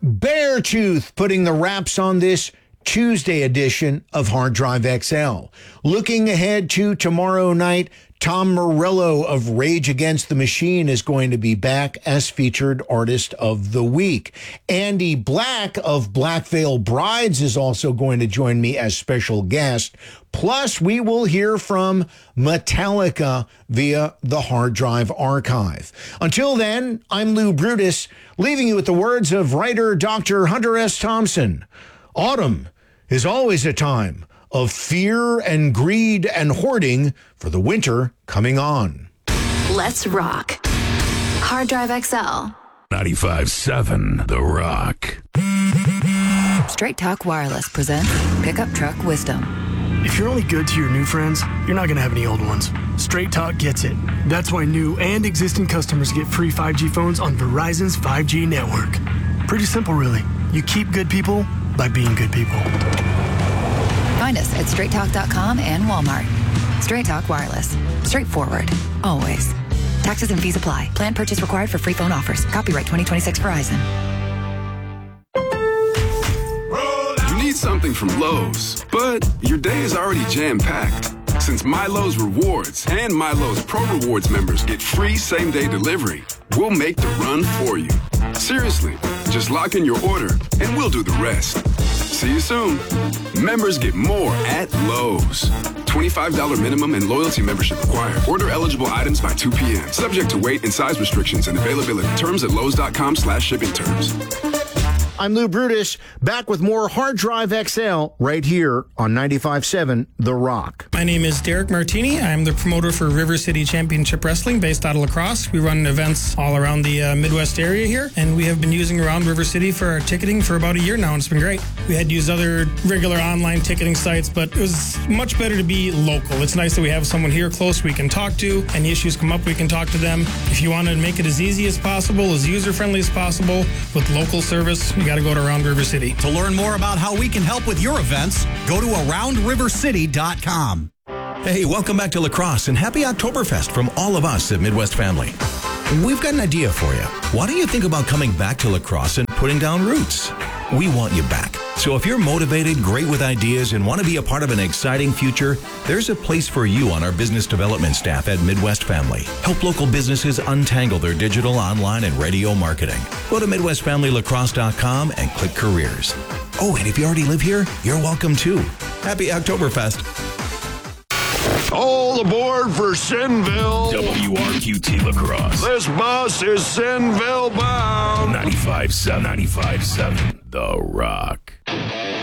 Beartooth putting the wraps on this Tuesday edition of Hard Drive XL. Looking ahead to tomorrow night, Tom Morello of Rage Against the Machine is going to be back as featured artist of the week. Andy Black of Black Veil Brides is also going to join me as special guest. Plus, we will hear from Metallica via the Hard Drive Archive. Until then, I'm Lou Brutus, leaving you with the words of writer Dr. Hunter S. Thompson. Autumn is always a time of fear and greed and hoarding for the winter coming on. Let's rock. Hard Drive XL. 95.7 The Rock. Straight Talk Wireless presents Pickup Truck Wisdom. If you're only good to your new friends, you're not going to have any old ones. Straight Talk gets it. That's why new and existing customers get free 5G phones on Verizon's 5G network. Pretty simple, really. You keep good people by being good people. Find us at straighttalk.com and Walmart. Straight Talk Wireless. Straightforward. Always. Taxes and fees apply. Plan purchase required for free phone offers. Copyright 2026 Verizon. You need something from Lowe's, but your day is already jam-packed. Since MyLowe's Rewards and MyLowe's Pro Rewards members get free same-day delivery, we'll make the run for you. Seriously, just lock in your order and we'll do the rest. See you soon. Members get more at Lowe's. $25 minimum and loyalty membership required. Order eligible items by 2 p.m. Subject to weight and size restrictions and availability. Terms at lowes.com/shipping terms. I'm Lou Brutus, back with more Hard Drive XL right here on 95.7 The Rock. My name is Derek Martini. I'm the promoter for River City Championship Wrestling based out of La Crosse. We run events all around the Midwest area here, and we have been using Around River City for our ticketing for about a year now, and it's been great. We had used other regular online ticketing sites, but it was much better to be local. It's nice that we have someone here close we can talk to. Any issues come up, we can talk to them. If you want to make it as easy as possible, as user-friendly as possible, with local service, you got to go to Around River City. To learn more about how we can help with your events, go to AroundRiverCity.com. Hey, welcome back to La Crosse and happy Oktoberfest from all of us at Midwest Family. We've got an idea for you. Why don't you think about coming back to La Crosse and putting down roots? We want you back. So if you're motivated, great with ideas, and want to be a part of an exciting future, there's a place for you on our business development staff at Midwest Family. Help local businesses untangle their digital, online, and radio marketing. Go to MidwestFamilyLaCrosse.com and click Careers. Oh, and if you already live here, you're welcome too. Happy Oktoberfest. All aboard for Sinville. WRQT La Crosse. This bus is Sinville bound. 95.7 The Rock.